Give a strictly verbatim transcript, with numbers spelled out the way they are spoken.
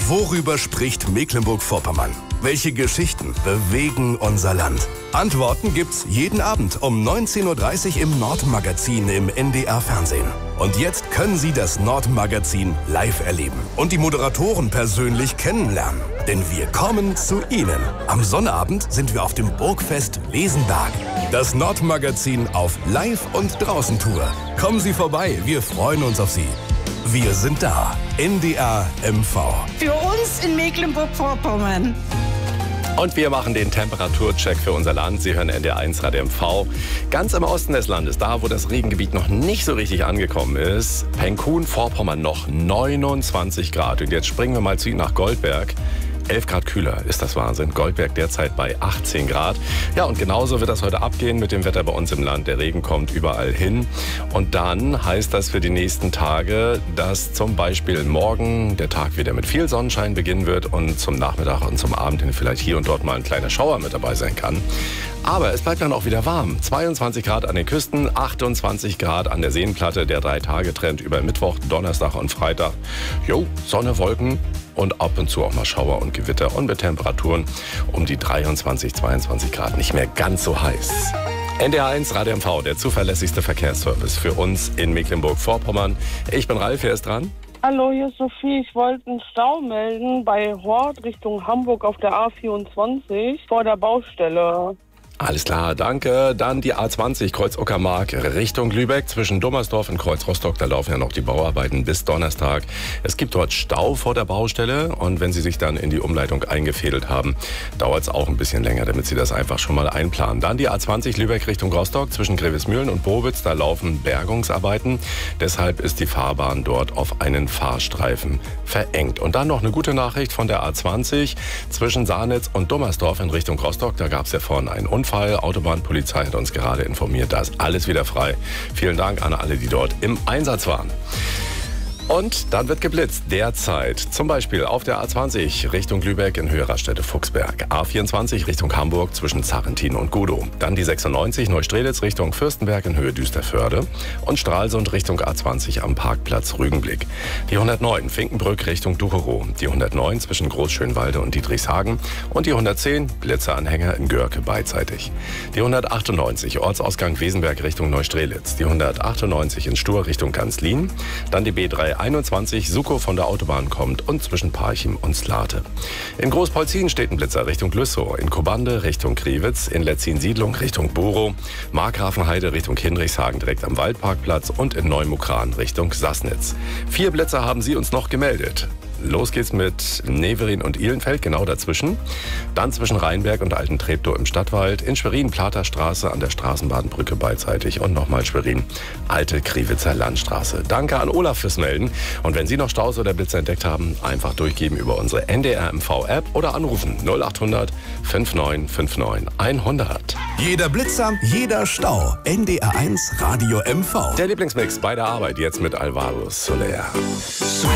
Worüber spricht Mecklenburg-Vorpommern? Welche Geschichten bewegen unser Land? Antworten gibt's jeden Abend um neunzehn Uhr dreißig im Nordmagazin im N D R-Fernsehen. Und jetzt können Sie das Nordmagazin live erleben und die Moderatoren persönlich kennenlernen. Denn wir kommen zu Ihnen. Am Sonnabend sind wir auf dem Burgfest Lesenberg. Das Nordmagazin auf Live- und Draußen-Tour. Kommen Sie vorbei, wir freuen uns auf Sie. Wir sind da. N D R M V. Für uns in Mecklenburg-Vorpommern. Und wir machen den Temperaturcheck für unser Land. Sie hören N D R eins Radio M V. Ganz im Osten des Landes, da wo das Regengebiet noch nicht so richtig angekommen ist, Penkun, Vorpommern noch neunundzwanzig Grad. Und jetzt springen wir mal zu Ihnen nach Goldberg. elf Grad kühler, ist das Wahnsinn. Goldberg derzeit bei achtzehn Grad. Ja, und genauso wird das heute abgehen mit dem Wetter bei uns im Land. Der Regen kommt überall hin. Und dann heißt das für die nächsten Tage, dass zum Beispiel morgen der Tag wieder mit viel Sonnenschein beginnen wird und zum Nachmittag und zum Abend hin vielleicht hier und dort mal ein kleiner Schauer mit dabei sein kann. Aber es bleibt dann auch wieder warm. zweiundzwanzig Grad an den Küsten, achtundzwanzig Grad an der Seenplatte. Der Drei-Tage-Trend über Mittwoch, Donnerstag und Freitag. Jo, Sonne, Wolken und ab und zu auch mal Schauer und Gewitter und mit Temperaturen um die dreiundzwanzig, zweiundzwanzig Grad. Nicht mehr ganz so heiß. N D R eins Radio M V, der zuverlässigste Verkehrsservice für uns in Mecklenburg-Vorpommern. Ich bin Ralf, wer ist dran? Hallo, hier ist Sophie. Ich wollte einen Stau melden bei Hort Richtung Hamburg auf der A vierundzwanzig vor der Baustelle. Alles klar, danke. Dann die A zwanzig Kreuz-Uckermark Richtung Lübeck. Zwischen Dummersdorf und Kreuz-Rostock, da laufen ja noch die Bauarbeiten bis Donnerstag. Es gibt dort Stau vor der Baustelle und wenn Sie sich dann in die Umleitung eingefädelt haben, dauert es auch ein bisschen länger, damit Sie das einfach schon mal einplanen. Dann die A zwanzig Lübeck Richtung Rostock. Zwischen Grevesmühlen und Bowitz, da laufen Bergungsarbeiten. Deshalb ist die Fahrbahn dort auf einen Fahrstreifen verengt. Und dann noch eine gute Nachricht von der A zwanzig zwischen Sahnitz und Dummersdorf in Richtung Rostock. Da gab es ja vorhin einen Unfall. Autobahnpolizei hat uns gerade informiert, da ist alles wieder frei. Vielen Dank an alle, die dort im Einsatz waren. Und dann wird geblitzt, derzeit zum Beispiel auf der A zwanzig Richtung Lübeck in Höhe Raststätte Fuchsberg, A vierundzwanzig Richtung Hamburg zwischen Zarrentin und Gudow, dann die sechsundneunzig Neustrelitz Richtung Fürstenberg in Höhe Düsterförde und Stralsund Richtung A zwanzig am Parkplatz Rügenblick, die hundertneun Finkenbrück Richtung Ducherow, die hundertneun zwischen Großschönwalde und Dietrichshagen und die hundertzehn Blitzeranhänger in Görke beidseitig, die hundertachtundneunzig Ortsausgang Wesenberg Richtung Neustrelitz, die hundertachtundneunzig in Stur Richtung Ganzlin, dann die B dreihunderteinundzwanzig Suko von der Autobahn kommt und zwischen Parchim und Slate. In Großpolzin steht ein Blitzer Richtung Lüssow, in Kobande Richtung Kriwitz, in Letzin-Siedlung Richtung Borow, Markgrafenheide Richtung Hinrichshagen direkt am Waldparkplatz und in Neumukran Richtung Sassnitz. Vier Blitzer haben Sie uns noch gemeldet. Los geht's mit Neverin und Ihlenfeld, genau dazwischen. Dann zwischen Rheinberg und Alten Treptow im Stadtwald. In Schwerin Platerstraße an der Straßenbahnbrücke beidseitig. Und nochmal Schwerin Alte Kriwitzer Landstraße. Danke an Olaf fürs Melden. Und wenn Sie noch Staus oder Blitzer entdeckt haben, einfach durchgeben über unsere N D R M V-App oder anrufen null achthundert fünfundneunzig neunundfünfzig hundert. Jeder Blitzer, jeder Stau. N D R eins Radio M V. Der Lieblingsmix bei der Arbeit jetzt mit Alvaro Soler.